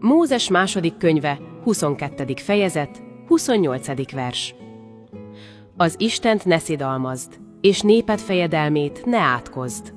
Mózes második könyve, 22. fejezet, 28. vers. Az Istent ne szidalmazd, és néped fejedelmét ne átkozd.